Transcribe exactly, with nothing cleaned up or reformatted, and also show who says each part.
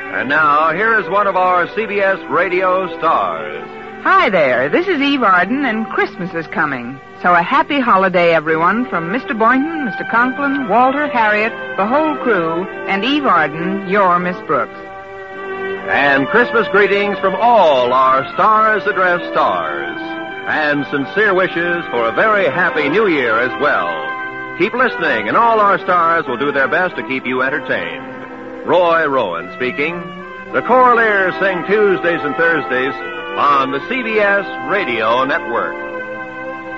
Speaker 1: And now, here is one of our C B S radio stars.
Speaker 2: Hi there, this is Eve Arden, and Christmas is coming. So a happy holiday, everyone, from Mister Boynton, Mister Conklin, Walter, Harriet, the whole crew, and Eve Arden, your Miss Brooks.
Speaker 1: And Christmas greetings from all our Stars Address stars. And sincere wishes for a very happy New Year as well. Keep listening, and all our stars will do their best to keep you entertained. Roy Rowan speaking. The Choraleers sing Tuesdays and Thursdays on the C B S Radio Network.